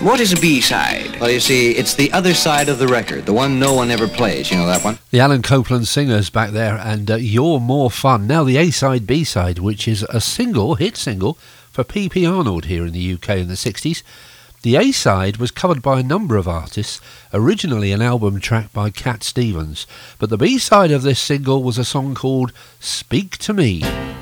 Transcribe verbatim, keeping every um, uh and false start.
What is a B-side? Well, you see, it's the other side of the record, the one no one ever plays. You know that one? The Alan Copeland Singers back there, and uh, You're More Fun. Now the A-side, B-side, which is a single, hit single, for P P Arnold here in the U K in the sixties. The A-side was covered by a number of artists, originally an album track by Cat Stevens, but the B-side of this single was a song called Speak to Me.